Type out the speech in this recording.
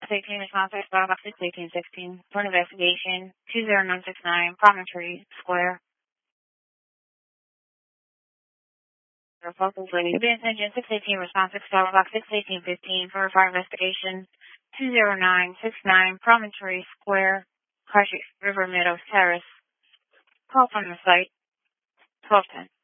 18 response to Box 1816 for an investigation. 20969 Promontory Square. Focal Lady. Advance Engine 618 response to Box 1815 for a fire investigation. 20969 Promontory Square, Carshik River Meadows Terrace. Call from the site. 1210.